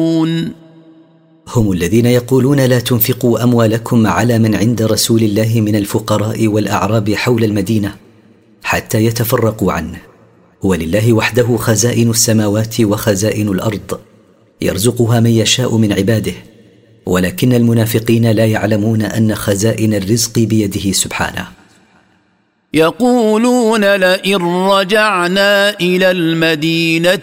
هم الذين يقولون لا تنفقوا أموالكم على من عند رسول الله من الفقراء والأعراب حول المدينة حتى يتفرقوا عنه، ولله وحده خزائن السماوات وخزائن الأرض يرزقها من يشاء من عباده، ولكن المنافقين لا يعلمون أن خزائن الرزق بيده سبحانه. يقولون لئن رجعنا إلى المدينة